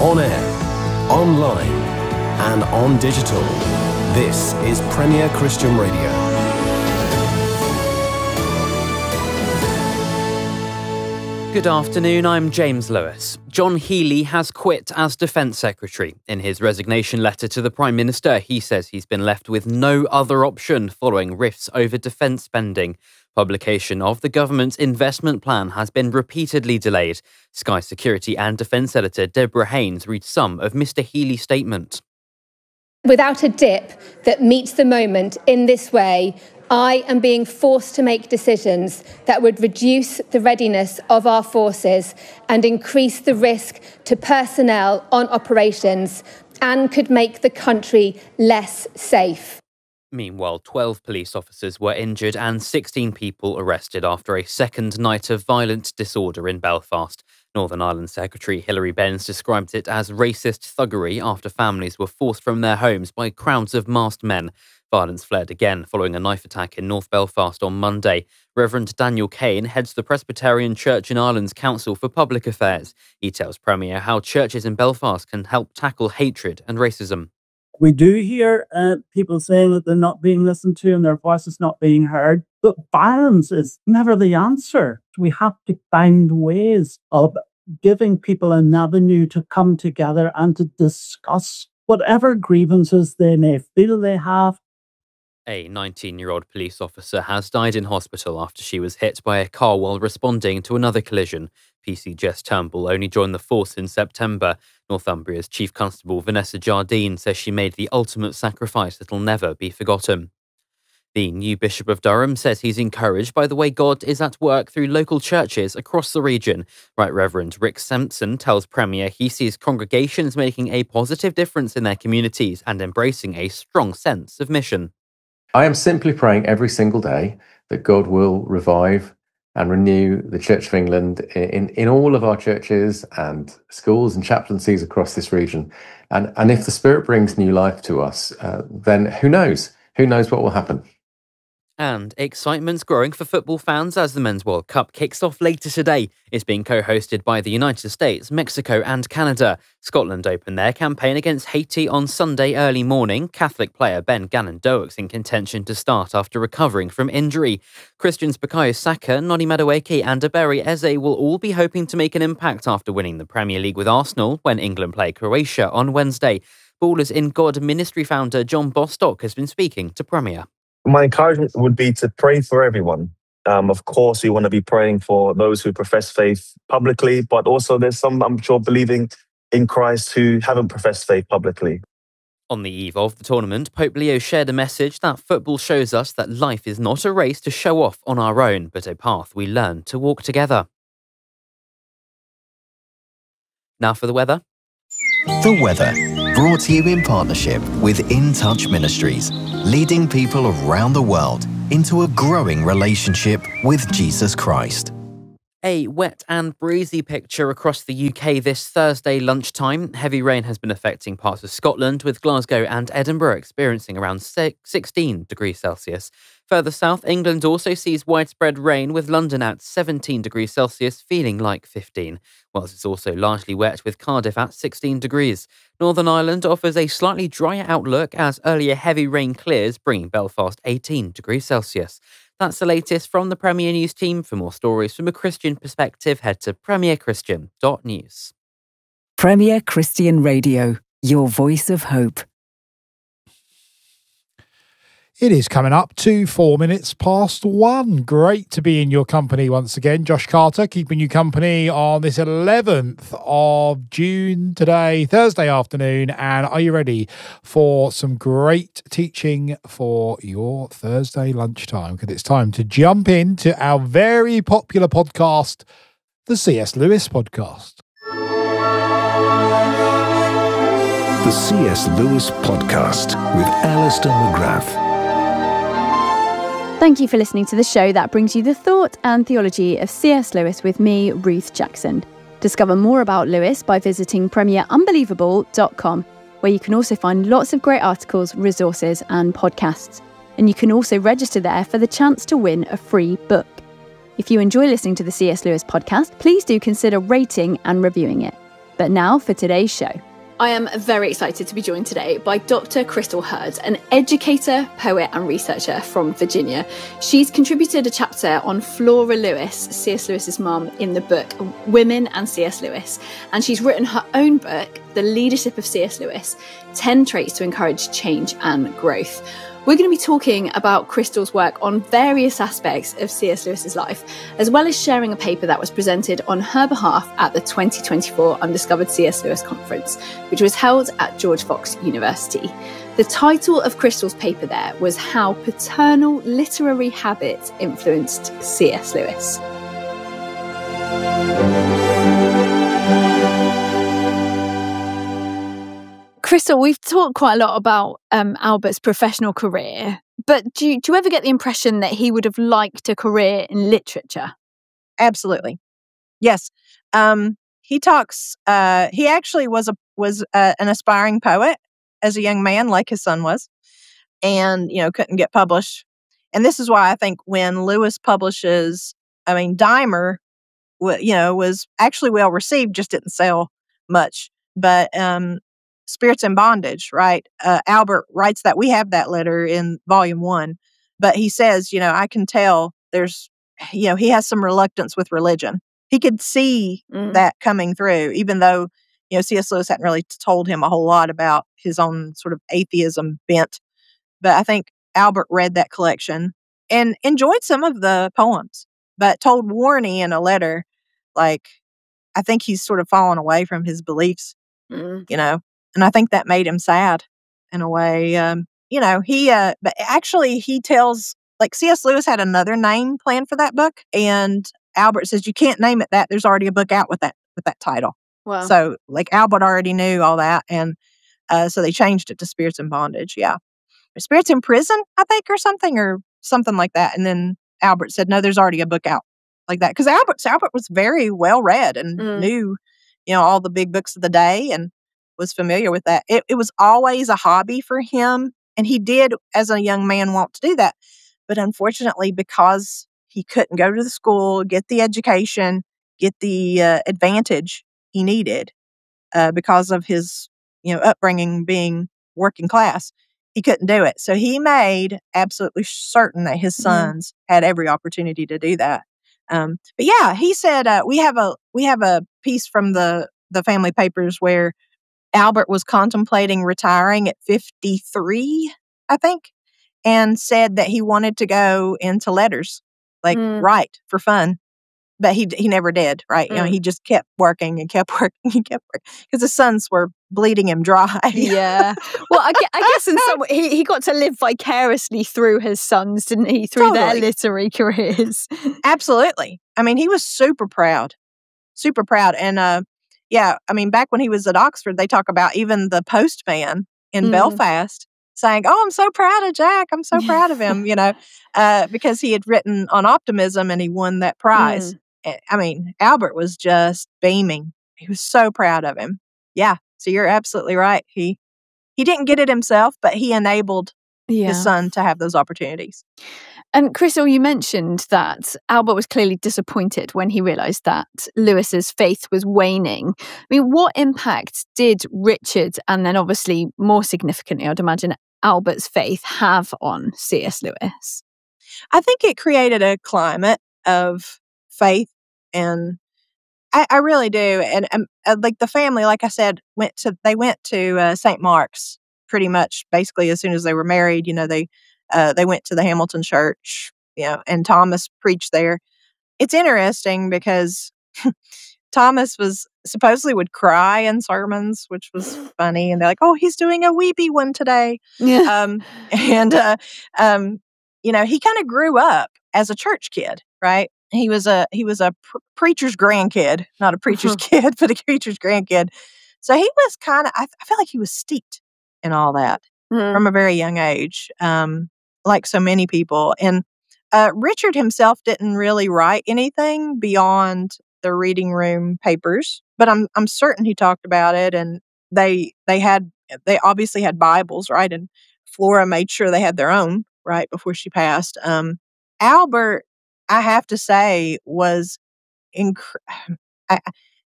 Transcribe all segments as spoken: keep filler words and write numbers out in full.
On air, online, and on digital. This is Premier Christian Radio. Good afternoon, I'm James Lewis. John Healey has quit as Defence Secretary. In his resignation letter to the Prime Minister, he says he's been left with no other option following rifts over defence spending. Publication of the government's investment plan has been repeatedly delayed. Sky Security and Defence Editor Deborah Haynes reads some of Mr Healey's statement. Without a dip that meets the moment in this way, I am being forced to make decisions that would reduce the readiness of our forces and increase the risk to personnel on operations and could make the country less safe. Meanwhile, twelve police officers were injured and sixteen people arrested after a second night of violent disorder in Belfast. Northern Ireland Secretary Hilary Benz described it as racist thuggery after families were forced from their homes by crowds of masked men. Violence flared again following a knife attack in North Belfast on Monday. Reverend Daniel Kane heads the Presbyterian Church in Ireland's Council for Public Affairs. He tells Premier how churches in Belfast can help tackle hatred and racism. We do hear uh, people saying that they're not being listened to and their voices not being heard. But violence is never the answer. We have to find ways of giving people an avenue to come together and to discuss whatever grievances they may feel they have. A nineteen-year-old police officer has died in hospital after she was hit by a car while responding to another collision. P C Jess Turnbull only joined the force in September. Northumbria's Chief Constable Vanessa Jardine says she made the ultimate sacrifice that'll never be forgotten. The new Bishop of Durham says he's encouraged by the way God is at work through local churches across the region. Right Reverend Rick Sampson tells Premier he sees congregations making a positive difference in their communities and embracing a strong sense of mission. I am simply praying every single day that God will revive and renew the Church of England in, in all of our churches and schools and chaplaincies across this region. And, and if the Spirit brings new life to us, uh, then who knows? Who knows what will happen? And excitement's growing for football fans as the Men's World Cup kicks off later today. It's being co-hosted by the United States, Mexico and Canada. Scotland opened their campaign against Haiti on Sunday early morning. Catholic player Ben Gannon-Doak's in contention to start after recovering from injury. Christians Bukayo Saka, Noni Madueke and Ebere Eze will all be hoping to make an impact after winning the Premier League with Arsenal when England play Croatia on Wednesday. Ballers in God ministry founder John Bostock has been speaking to Premier. My encouragement would be to pray for everyone. Um, of course, we want to be praying for those who profess faith publicly, but also there's some, I'm sure, believing in Christ who haven't professed faith publicly. On the eve of the tournament, Pope Leo shared a message that football shows us that life is not a race to show off on our own, but a path we learn to walk together. Now for the weather. The weather, brought to you in partnership with In Touch Ministries, leading people around the world into a growing relationship with Jesus Christ. A wet and breezy picture across the U K this Thursday lunchtime. Heavy rain has been affecting parts of Scotland, with Glasgow and Edinburgh experiencing around sixteen degrees Celsius. Further south, England also sees widespread rain, with London at seventeen degrees Celsius, feeling like fifteen, whilst it's also largely wet with Cardiff at sixteen degrees. Northern Ireland offers a slightly drier outlook as earlier heavy rain clears, bringing Belfast eighteen degrees Celsius. That's the latest from the Premier News team. For more stories from a Christian perspective, head to premier christian dot news. Premier Christian Radio, your voice of hope. It is coming up to four minutes past one. Great to be in your company once again. Josh Carter keeping you company on this eleventh of June today, Thursday afternoon. And are you ready for some great teaching for your Thursday lunchtime? Because it's time to jump into our very popular podcast, the C S Lewis Podcast. The C S Lewis Podcast with Alistair McGrath. Thank you for listening to the show that brings you the thought and theology of C S Lewis with me, Ruth Jackson. Discover more about Lewis by visiting premier unbelievable dot com, where you can also find lots of great articles, resources and podcasts. And you can also register there for the chance to win a free book. If you enjoy listening to the C S Lewis Podcast, please do consider rating and reviewing it. But now for today's show. I am very excited to be joined today by Doctor Crystal Hurd, an educator, poet and researcher from Virginia. She's contributed a chapter on Flora Lewis, C S Lewis's mum, in the book Women and C S Lewis. And she's written her own book, The Leadership of C S Lewis, ten Traits to Encourage Change and Growth. We're going to be talking about Crystal's work on various aspects of C S Lewis's life, as well as sharing a paper that was presented on her behalf at the twenty twenty-four Undiscovered C S Lewis Conference, which was held at George Fox University. The title of Crystal's paper there was How Paternal Literary Habits Influenced C S Lewis. Crystal, we've talked quite a lot about um, Albert's professional career, but do you, do you ever get the impression that he would have liked a career in literature? Absolutely. Yes. Um, he talks, uh, he actually was a was uh, an aspiring poet as a young man, like his son was, and, you know, couldn't get published. And this is why I think when Lewis publishes, I mean, Dimer, you know, was actually well received, just didn't sell much. But um, Spirits in Bondage, right? Uh, Albert writes that. We have that letter in volume one. But he says, you know, I can tell there's, you know, he has some reluctance with religion. He could see mm. that coming through, even though, you know, C S Lewis hadn't really told him a whole lot about his own sort of atheism bent. But I think Albert read that collection and enjoyed some of the poems, but told Warney in a letter, like, I think he's sort of fallen away from his beliefs, mm. you know. And I think that made him sad in a way. Um, you know, he, uh, but actually he tells, like C S Lewis had another name planned for that book. And Albert says, you can't name it that. There's already a book out with that, with that title. Wow. So like Albert already knew all that. And uh, so they changed it to Spirits in Bondage. Yeah. Spirits in Prison, I think, or something, or something like that. And then Albert said, no, there's already a book out like that. Because Albert, Albert was very well read and mm. knew, you know, all the big books of the day and was familiar with that. It, it was always a hobby for him. And he did, as a young man, want to do that. But unfortunately, because he couldn't go to the school, get the education, get the uh, advantage he needed uh, because of his, you know, upbringing being working class, he couldn't do it. So he made absolutely certain that his sons mm. had every opportunity to do that. Um, but yeah, he said uh, we have a we have a piece from the the family papers where Albert was contemplating retiring at fifty-three, I think, and said that he wanted to go into letters, like mm. write for fun. But he he never did, right? Mm. You know, he just kept working and kept working and kept working because his sons were bleeding him dry. Yeah. Well, I, I guess in some way, he, he got to live vicariously through his sons, didn't he? Through totally. Their literary careers. Absolutely. I mean, he was super proud, super proud. And uh, yeah, I mean, back when he was at Oxford, they talk about even the postman in mm. Belfast saying, oh, I'm so proud of Jack. I'm so proud of him, you know, uh, because he had written on optimism and he won that prize. Mm. I mean, Albert was just beaming. He was so proud of him. Yeah. So you're absolutely right. He he didn't get it himself, but he enabled yeah. his son to have those opportunities. And Crystal, you mentioned that Albert was clearly disappointed when he realised that Lewis's faith was waning. I mean, what impact did Richard, and then obviously more significantly, I'd imagine, Albert's faith have on C S Lewis? I think it created a climate of faith, and I, I really do. And um, uh, like the family, like I said, went to they went to uh, Saint Mark's pretty much basically as soon as they were married. You know, they uh, they went to the Hamilton Church, you know, and Thomas preached there. It's interesting because Thomas was supposedly would cry in sermons, which was funny. And they're like, "Oh, he's doing a weepy one today." Yeah. Um, and uh, um, you know, he kind of grew up as a church kid, right? He was a he was a pr- preacher's grandkid, not a preacher's kid, but a preacher's grandkid. So he was kind of, I, I feel like he was steeped in all that mm. from a very young age, um, like so many people. And uh, Richard himself didn't really write anything beyond the reading room papers, but I'm I'm certain he talked about it. And they they had they obviously had Bibles, right? And Flora made sure they had their own right before she passed. Um, Albert, I have to say, was inc- I,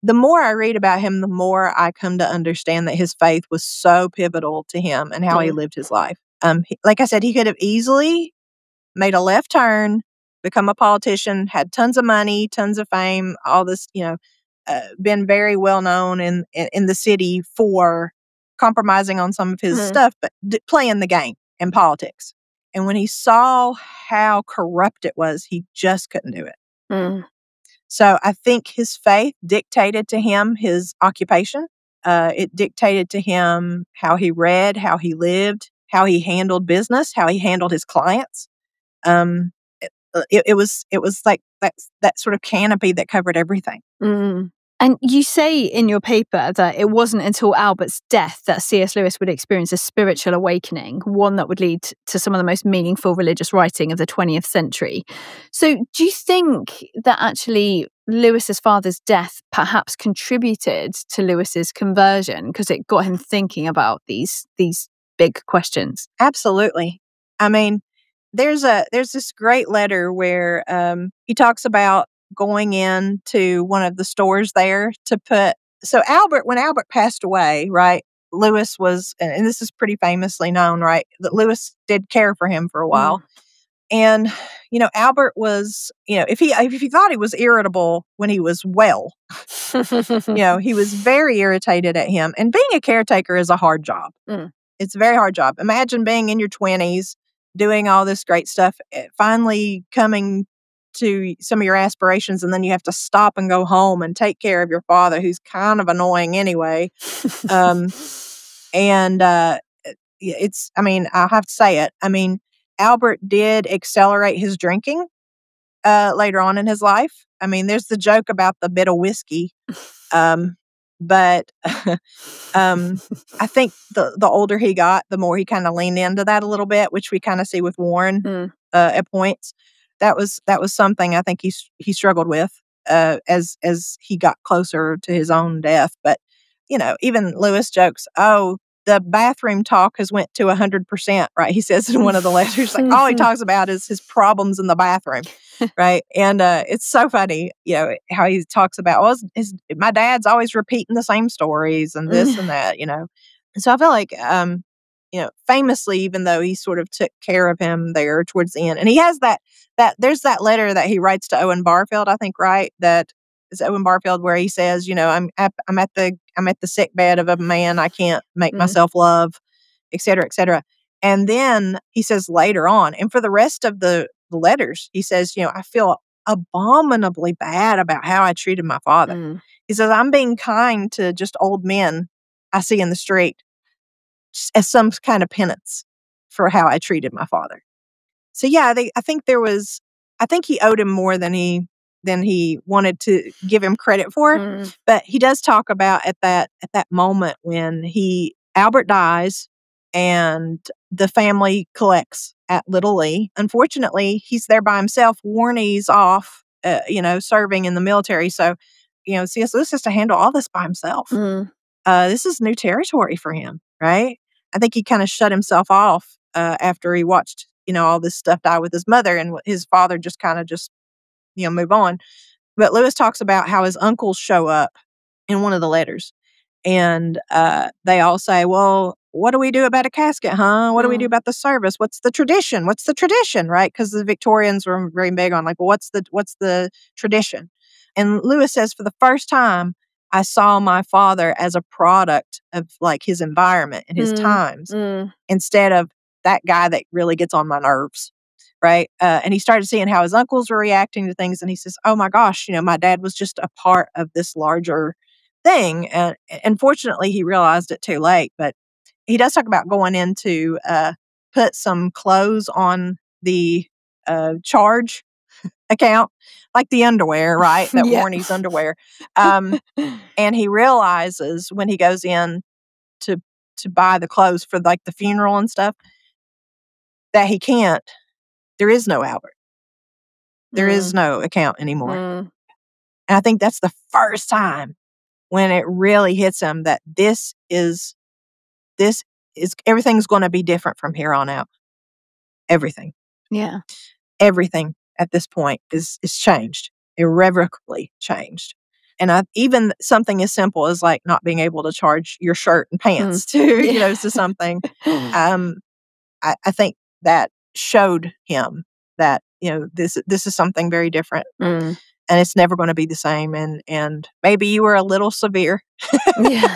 the more I read about him, the more I come to understand that his faith was so pivotal to him and how mm. he lived his life. Um, he, like I said, he could have easily made a left turn, become a politician, had tons of money, tons of fame, all this, you know, uh, been very well known in, in, in the city for compromising on some of his mm-hmm. stuff, but d- playing the game in politics. And when he saw how corrupt it was, he just couldn't do it. Mm. So I think his faith dictated to him his occupation. Uh, it dictated to him how he read, how he lived, how he handled business, how he handled his clients. Um, it, it, it was it was like that that sort of canopy that covered everything. Mm. And you say in your paper that it wasn't until Albert's death that C S Lewis would experience a spiritual awakening, one that would lead to some of the most meaningful religious writing of the twentieth century. So do you think that actually Lewis's father's death perhaps contributed to Lewis's conversion because it got him thinking about these these big questions? Absolutely. I mean, there's a there's this great letter where um, he talks about going into one of the stores there to put, so Albert, when Albert passed away, right, Lewis was, and this is pretty famously known, right, that Lewis did care for him for a while. Mm. And, you know, Albert was, you know, if he, if he thought he was irritable when he was well, you know, he was very irritated at him. And being a caretaker is a hard job. Mm. It's a very hard job. Imagine being in your twenties, doing all this great stuff, finally coming to some of your aspirations, and then you have to stop and go home and take care of your father, who's kind of annoying anyway. um, and uh, it's, I mean, I'll have to say it. I mean, Albert did accelerate his drinking uh, later on in his life. I mean, there's the joke about the bit of whiskey. Um, but um, I think the, the older he got, the more he kind of leaned into that a little bit, which we kind of see with Warren mm. uh, at points. That was that was something I think he he struggled with uh, as as he got closer to his own death. But you know, even Lewis jokes, "Oh, the bathroom talk has went to a hundred percent." Right? He says in one of the letters, like all he talks about is his problems in the bathroom, right? And uh, it's so funny, you know, how he talks about, well, his, his my dad's always repeating the same stories and this and that, you know. And so I feel like. Um, You know, famously, even though he sort of took care of him there towards the end. And he has that, that there's that letter that he writes to Owen Barfield, I think, right? That is Owen Barfield, where he says, you know, I'm at, I'm at the, I'm at the sick bed of a man I can't make mm-hmm. myself love, et cetera, et cetera. And then he says later on, and for the rest of the, the letters, he says, you know, I feel abominably bad about how I treated my father. Mm. He says, I'm being kind to just old men I see in the street, as some kind of penance for how I treated my father. So yeah, they, I think there was, I think he owed him more than he than he wanted to give him credit for. Mm. But he does talk about at that at that moment when he Albert dies and the family collects at Little Lee. Unfortunately, he's there by himself. Warnie's off, uh, you know, serving in the military. So, you know, C S Lewis has to handle all this by himself. Mm. Uh, this is new territory for him, right? I think he kind of shut himself off uh, after he watched, you know, all this stuff die with his mother, and his father just kind of just, you know, move on. But Lewis talks about how his uncles show up in one of the letters, and uh, they all say, well, what do we do about a casket, huh? What mm. do we do about the service? What's the tradition? What's the tradition, right? Because the Victorians were very big on like, well, what's the what's the tradition? And Lewis says, for the first time, I saw my father as a product of like his environment and his mm, times mm. instead of that guy that really gets on my nerves. Right. Uh, and he started seeing how his uncles were reacting to things. And he says, oh my gosh, you know, my dad was just a part of this larger thing. And unfortunately, he realized it too late. But he does talk about going in to uh, put some clothes on the uh, charge account, like the underwear, right? That yeah. Warnie's underwear. Um, and he realizes when he goes in to to buy the clothes for like the funeral and stuff, that he can't. There is no Albert. There mm. is no account anymore. Mm. And I think that's the first time when it really hits him that this is this is everything's going to be different from here on out. Everything. Yeah. Everything at this point is is changed, irrevocably changed. and I, even something as simple as like not being able to charge your shirt and pants Mm. to, you know, to something. Um, I, I think that showed him that, you know, this this is something very different, Mm. and it's never going to be the same. And and maybe you were a little severe, Yeah.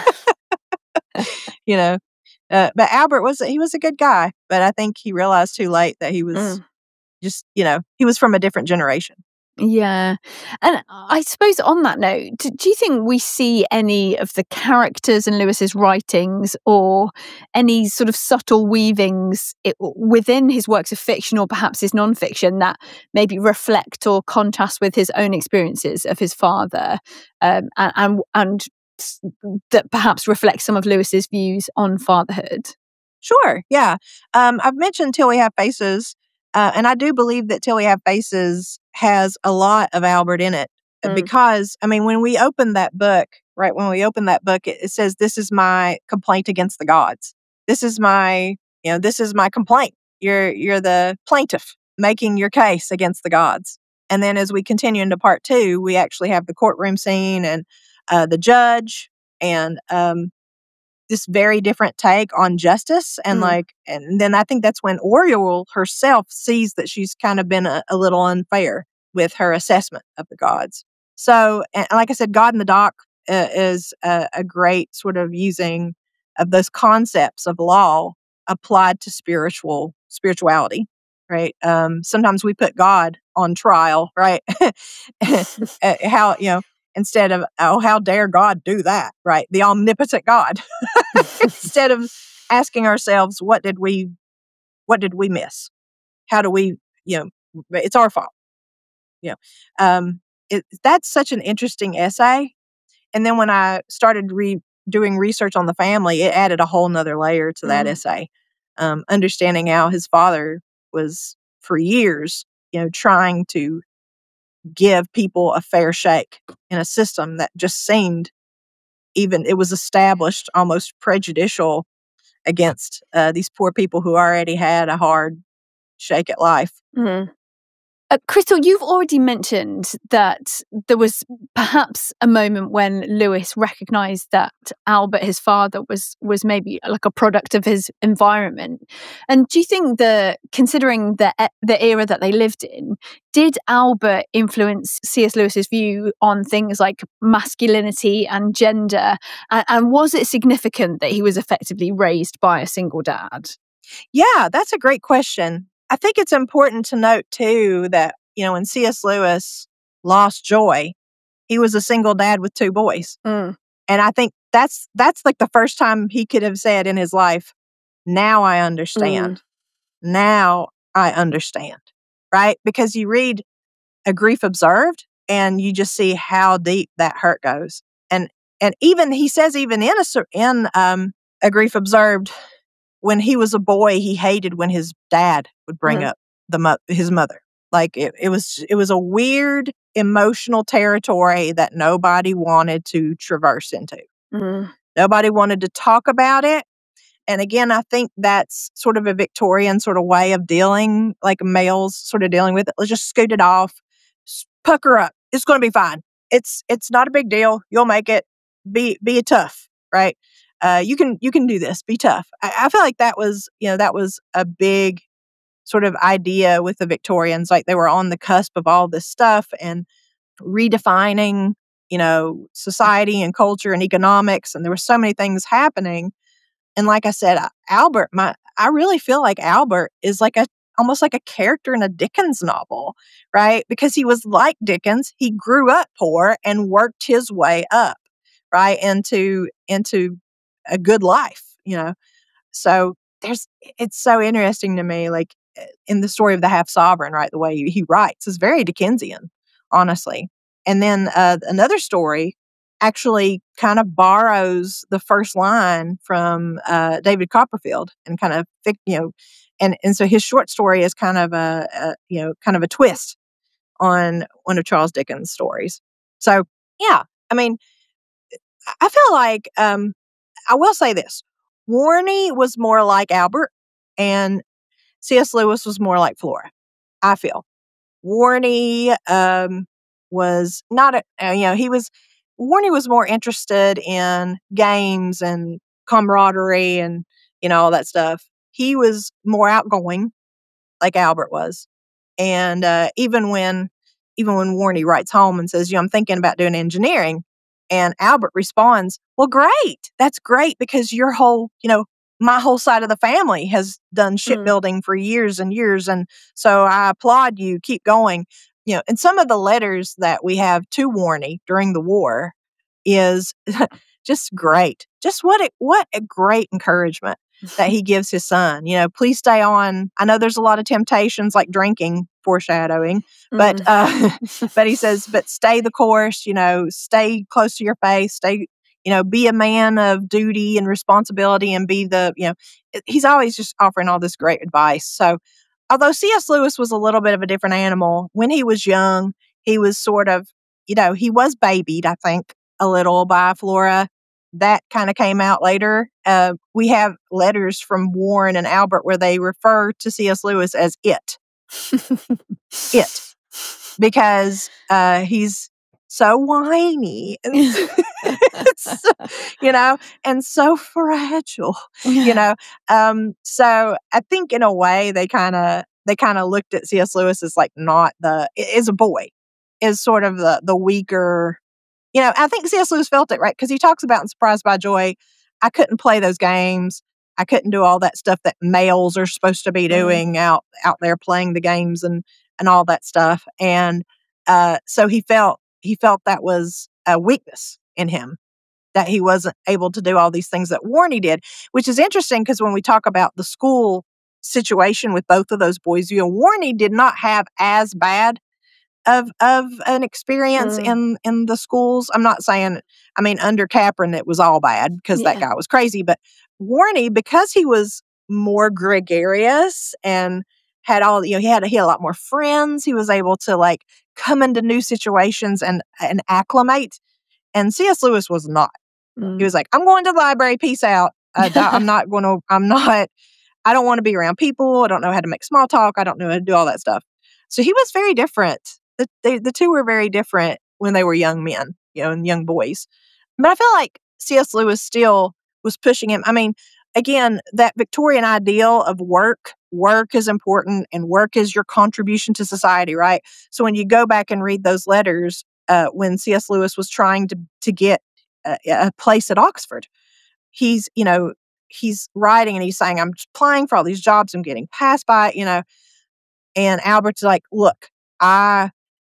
you know. Uh, but Albert was he was a good guy, but I think he realized too late that he was Mm. just, you know, he was from a different generation. Yeah. And I suppose on that note, do, do you think we see any of the characters in Lewis's writings or any sort of subtle weavings it, within his works of fiction or perhaps his non-fiction that maybe reflect or contrast with his own experiences of his father, um, and, and, and that perhaps reflect some of Lewis's views on fatherhood? Sure, yeah. Um, I've mentioned Till We Have Faces, uh, and I do believe that Till We Have Faces has a lot of Albert in it. uh, Mm. Because, I mean, when we open that book, right, when we open that book, it, it says, this is my complaint against the gods. This is my, you know, this is my complaint. You're, you're the plaintiff making your case against the gods. And then as we continue into part two, we actually have the courtroom scene and uh, the judge and um, this very different take on justice. And Mm. like, and then I think that's when Oriole herself sees that she's kind of been a, a little unfair with her assessment of the gods. So, and like I said, God in the Dock uh, is a, a great sort of using of those concepts of law applied to spiritual spirituality, right? Um, sometimes we put God on trial, right? Uh, how, you know, instead of, oh, how dare God do that, right? The omnipotent God. Instead of asking ourselves, what did we, what did we miss? How do we, you know, it's our fault. You know, um, it, that's such an interesting essay. And then when I started re- doing research on the family, it added a whole nother layer to that Mm. essay. Um, understanding how his father was for years, you know, trying to give people a fair shake in a system that just seemed even, it was established almost prejudicial against uh, these poor people who already had a hard shake at life. Mm. Uh, Crystal, you've already mentioned that there was perhaps a moment when Lewis recognised that Albert, his father, was was maybe like a product of his environment. And do you think that, considering the the era that they lived in, did Albert influence C S Lewis's view on things like masculinity and gender? And, and was it significant that he was effectively raised by a single dad? Yeah, that's a great question. I think it's important to note, too, that, you know, when C S Lewis lost Joy, he was a single dad with two boys. Mm. And I think that's that's like the first time he could have said in his life, now I understand. Mm. Now I understand. Right? Because you read A Grief Observed and you just see how deep that hurt goes. And and even, he says, even in, a, in um, A Grief Observed, when he was a boy, he hated when his dad would bring Mhm. up the mo- his mother. Like it, it was, it was a weird emotional territory that nobody wanted to traverse into. Mm. Nobody wanted to talk about it. And again, I think that's sort of a Victorian sort of way of dealing, like males sort of dealing with it. Let's just scoot it off, s- pucker up. It's going to be fine. It's it's not a big deal. You'll make it. Be be tough, right? Uh, you can you can do this. Be tough. I, I feel like that was, you know, that was a big sort of idea with the Victorians. Like they were on the cusp of all this stuff and redefining, you know, society and culture and economics, and there were so many things happening. And like I said, Albert, my I really feel like Albert is like a almost like a character in a Dickens novel, right? Because he was like Dickens. He grew up poor and worked his way up, right, into into a good life, you know. So there's it's so interesting to me, like in the story of the Half Sovereign, right? The way he writes is very Dickensian, honestly. And then uh, another story actually kind of borrows the first line from uh, David Copperfield and kind of, you know, and, and so his short story is kind of a, a, you know, kind of a twist on one of Charles Dickens' stories. So, yeah, I mean, I feel like, um, I will say this, Warnie was more like Albert and C S Lewis was more like Flora, I feel. Warnie um, was not, a, uh, you know, he was, Warnie was more interested in games and camaraderie and, you know, all that stuff. He was more outgoing, like Albert was. And uh, even when even when Warnie writes home and says, you know, I'm thinking about doing engineering, and Albert responds, well, great. That's great, because your whole, you know, my whole side of the family has done shipbuilding mm. for years and years. And so I applaud you. Keep going. You know, and some of the letters that we have to Warnie during the war is just great. Just what a, what a great encouragement that he gives his son. You know, please stay on. I know there's a lot of temptations like drinking, foreshadowing, but mm. uh, but he says, but stay the course. You know, stay close to your faith. Stay. You know, be a man of duty and responsibility, and be the. You know, he's always just offering all this great advice. So, although C S. Lewis was a little bit of a different animal when he was young, he was sort of, you know, he was babied, I think, a little by Flora. That kind of came out later. Uh, we have letters from Warren and Albert where they refer to C S. Lewis as it. It. Because uh, he's so whiny, and so, you know, and so fragile, you know. Um, so I think in a way they kind of they kind of looked at C S. Lewis as like not the, is a boy, is sort of the the weaker. You know, I think C S. Lewis felt it, right? Because he talks about in Surprised by Joy, I couldn't play those games. I couldn't do all that stuff that males are supposed to be doing mm. out out there playing the games and, and all that stuff. And uh, so he felt he felt that was a weakness in him, that he wasn't able to do all these things that Warnie did, which is interesting because when we talk about the school situation with both of those boys, you know, Warnie did not have as bad of of an experience mm. in in the schools. I'm not saying, I mean, under Capron it was all bad because yeah. that guy was crazy, but Warnie, because he was more gregarious and had all, you know, he had he had a lot more friends, he was able to like come into new situations and and acclimate. And C S. Lewis was not. Mm. He was like, I'm going to the library, peace out. Uh, I'm not going to, I'm not, I don't want to be around people. I don't know how to make small talk. I don't know how to do all that stuff. So he was very different. The, they, the two were very different when they were young men, you know, and young boys. But I feel like C S. Lewis still was pushing him. I mean, again, that Victorian ideal of work, work is important and work is your contribution to society, right? So when you go back and read those letters, uh, when C S. Lewis was trying to, to get a, a place at Oxford, he's, you know, he's writing and he's saying, I'm applying for all these jobs, I'm getting passed by, you know, and Albert's like, look, I,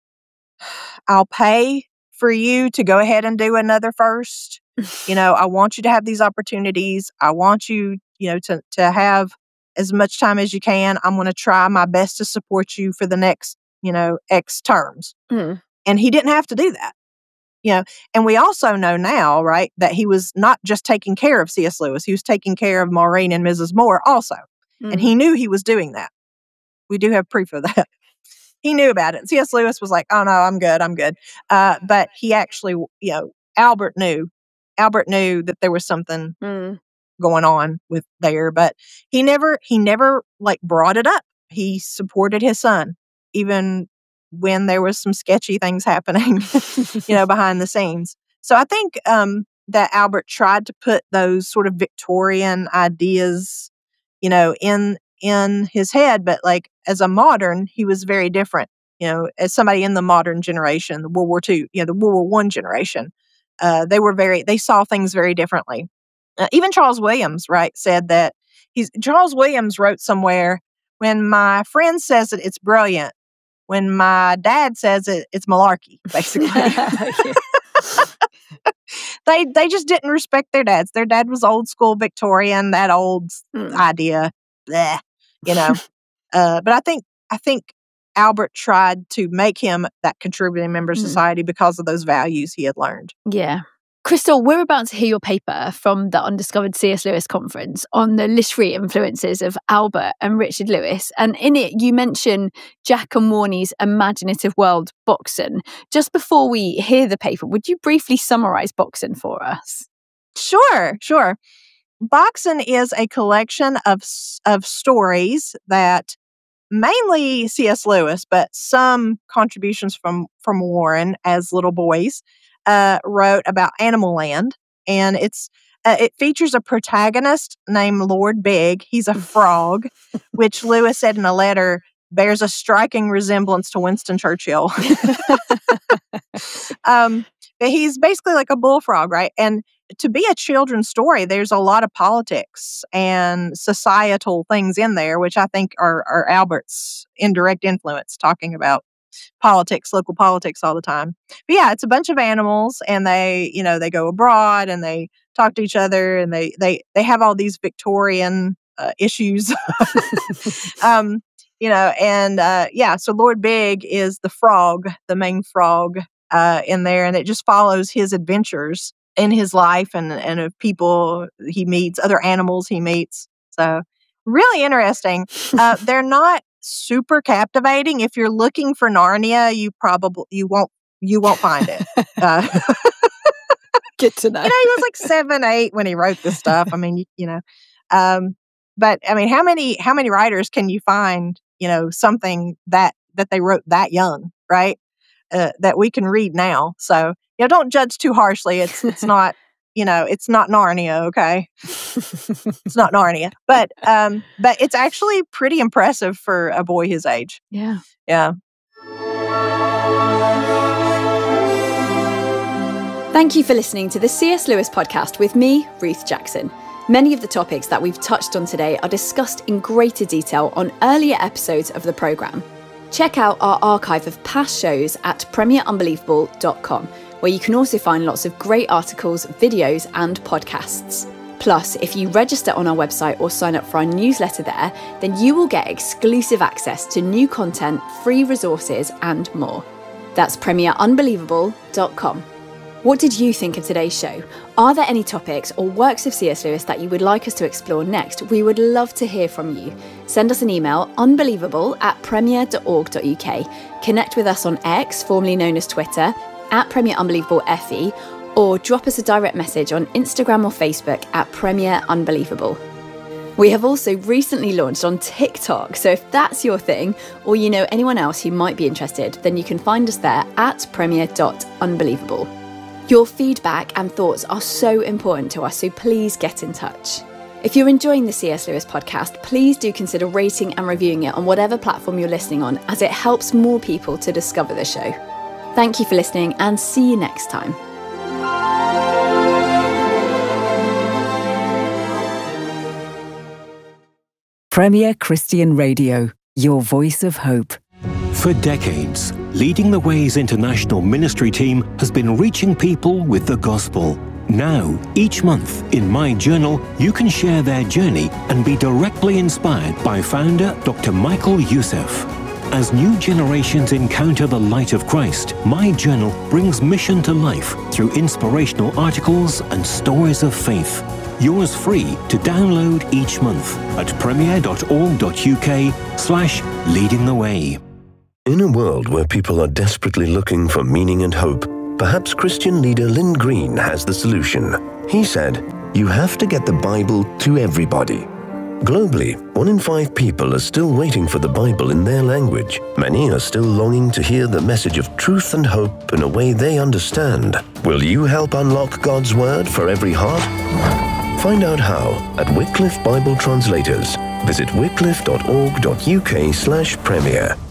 I'll pay for you to go ahead and do another first. You know, I want you to have these opportunities. I want you, you know, to, to have as much time as you can. I'm going to try my best to support you for the next, you know, X terms. Mm. And he didn't have to do that. You know, and we also know now, right, that he was not just taking care of C S. Lewis. He was taking care of Maureen and Missus Moore also. Mm. And he knew he was doing that. We do have proof of that. He knew about it. C S. Lewis was like, oh, no, I'm good. I'm good. Uh, but he actually, you know, Albert knew. Albert knew that there was something mm. going on with there, but he never, he never like brought it up. He supported his son, even when there was some sketchy things happening, you know, behind the scenes. So I think um, that Albert tried to put those sort of Victorian ideas, you know, in in his head, but like as a modern, he was very different. You know, as somebody in the modern generation, the World War Two, you know, the World War One generation, uh, they were very, they saw things very differently. Uh, even Charles Williams, right, said that he's Charles Williams wrote somewhere, when my friend says that it's brilliant, when my dad says it, it's malarkey, basically. they they just didn't respect their dads. Their dad was old school Victorian, that old mm. idea, bleh, you know. uh, but I think I think Albert tried to make him that contributing member of mm. society because of those values he had learned. Yeah. Crystal, we're about to hear your paper from the Undiscovered C S. Lewis conference on the literary influences of Albert and Richard Lewis. And in it, you mention Jack and Warnie's imaginative world, Boxen. Just before we hear the paper, would you briefly summarize Boxen for us? Sure, sure. Boxen is a collection of, of stories that mainly C S. Lewis, but some contributions from, from Warren as little boys, uh, wrote about Animal Land, and it's uh, it features a protagonist named Lord Big. He's a frog, which Lewis said in a letter bears a striking resemblance to Winston Churchill. um, but he's basically like a bullfrog, right? And to be a children's story, there's a lot of politics and societal things in there, which I think are, are Albert's indirect influence, talking about politics, local politics all the time. But yeah, it's a bunch of animals, and they, you know, they go abroad and they talk to each other, and they they they have all these Victorian uh, issues. um, you know, and uh, yeah, so Lord Big is the frog, the main frog uh, in there, and it just follows his adventures in his life and and of people he meets, other animals he meets. So really interesting. Uh, they're not super captivating. If you're looking for Narnia, you probably you won't you won't find it. Uh, Good to know. You know, he was like seven, eight when he wrote this stuff. I mean, you, you know, um, but I mean, how many how many writers can you find? You know, something that that they wrote that young, right? Uh, that we can read now. So you know, don't judge too harshly. It's it's not. You know, it's not Narnia, okay? It's not Narnia. But um, but it's actually pretty impressive for a boy his age. Yeah. Yeah. Thank you for listening to the C S Lewis podcast with me, Ruth Jackson. Many of the topics that we've touched on today are discussed in greater detail on earlier episodes of the programme. Check out our archive of past shows at premier unbelievable dot com, where you can also find lots of great articles, videos and podcasts. Plus, if you register on our website or sign up for our newsletter there, then you will get exclusive access to new content, free resources and more. That's premier unbelievable dot com. What did you think of today's show? Are there any topics or works of C S Lewis that you would like us to explore next? We would love to hear from you. Send us an email, unbelievable at premier dot org dot U K. Connect with us on X, formerly known as Twitter, at Premier Unbelievable F E, or drop us a direct message on Instagram or Facebook at Premier Unbelievable. We have also recently launched on TikTok, so if that's your thing, or you know anyone else who might be interested, then you can find us there at premier dot unbelievable. Your feedback and thoughts are so important to us, so please get in touch. If you're enjoying the C S Lewis podcast, please do consider rating and reviewing it on whatever platform you're listening on, as it helps more people to discover the show. Thank you for listening, and see you next time. Premier Christian Radio, your voice of hope. For decades, Leading the Way's international ministry team has been reaching people with the gospel. Now, each month, in My Journal, you can share their journey and be directly inspired by founder Doctor Michael Youssef. As new generations encounter the light of Christ, My Journal brings mission to life through inspirational articles and stories of faith. Yours free to download each month at premier dot org dot U K slash leading the way. In a world where people are desperately looking for meaning and hope, perhaps Christian leader Lynn Green has the solution. He said, "You have to get the Bible to everybody." Globally, one in five people are still waiting for the Bible in their language. Many are still longing to hear the message of truth and hope in a way they understand. Will you help unlock God's Word for every heart? Find out how at Wycliffe Bible Translators. Visit wycliffe dot org dot U K slash premier.